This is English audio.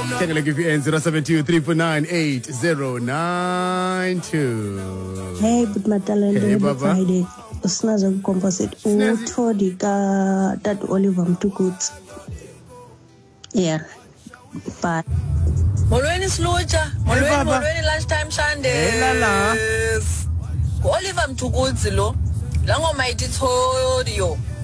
Take a look if you end 072-349-8092. Hey, but my talent Hey, Baba. Friday. Snaza composite. Todi ka that Oliver Mtukut. Yeah. Bye. Molweni Slucha. Molweni lunchtime Sunday. Hey, Lala. Oliver Mtukudzi lo. La ngoma ithi Todi yo.